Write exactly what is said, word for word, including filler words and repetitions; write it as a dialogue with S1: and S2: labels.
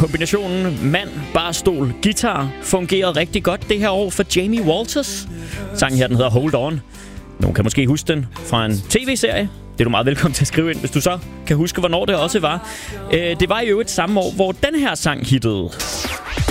S1: Kombinationen mand, barstol, guitar fungerede rigtig godt det her år for Jamie Walters. Sangen her, den hedder Hold On. Nogen kan måske huske den fra en tv-serie. Det er du meget velkommen til at skrive ind, hvis du så kan huske, hvornår det også var. Det var i øvrigt samme år, hvor den her sang hittede.